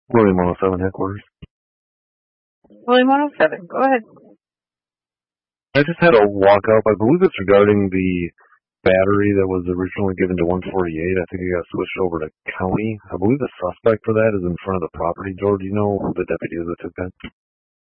William 107 headquarters. William 107, go ahead. I just had a walk-up. I believe it's regarding the battery that was originally given to 148. I think it got switched over to county. I believe the suspect for that is in front of the property door. Do you know who the deputy is that took that?